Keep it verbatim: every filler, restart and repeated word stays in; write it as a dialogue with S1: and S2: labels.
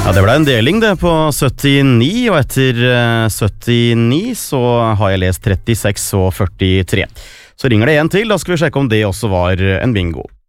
S1: Ja, det ble en deling det på syttini, og etter uh, syttini så har jeg lest trettiseks og førtitre. Så ringer det en til, da skal vi sjekke om det også var en bingo.